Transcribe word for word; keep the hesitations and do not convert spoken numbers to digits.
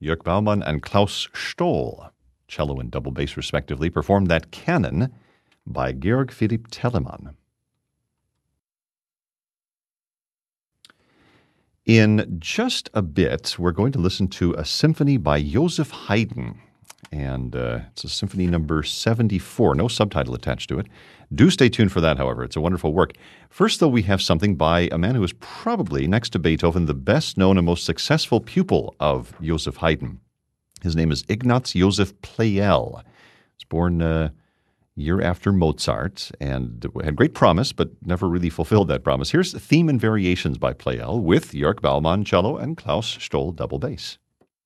Jörg Baumann and Klaus Stoll, cello and double bass respectively, performed that canon by Georg Philipp Telemann. In just a bit, we're going to listen to a symphony by Joseph Haydn, and uh, it's a symphony number seventy-four, no subtitle attached to it. Do stay tuned for that, however. It's a wonderful work. First, though, we have something by a man who is probably, next to Beethoven, the best-known and most successful pupil of Joseph Haydn. His name is Ignaz Joseph Pleyel. He was born uh, year after Mozart and had great promise, but never really fulfilled that promise. Here's Theme and Variations by Pleyel with Jörg Baumann cello and Klaus Stoll double bass.